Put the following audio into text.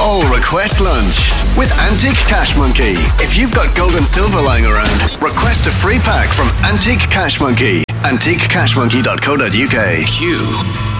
all request lunch with Antique Cash Monkey. If you've got gold and silver lying around, request a free pack from Antique Cash Monkey. AntiqueCashMonkey.co.uk. Q